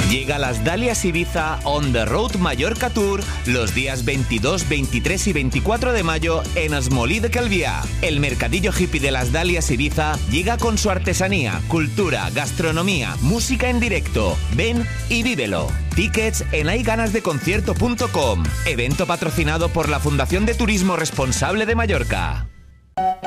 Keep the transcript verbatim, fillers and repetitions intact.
Llega Las Dalias Ibiza On The Road Mallorca Tour los días veintidós, veintitrés y veinticuatro de mayo en Es Molí de Calviá. El mercadillo hippie de Las Dalias Ibiza llega con su artesanía, cultura, gastronomía, música en directo. Ven y vívelo. Tickets en hayganasdeconcierto punto com. Evento patrocinado por la Fundación de Turismo Responsable de Mallorca.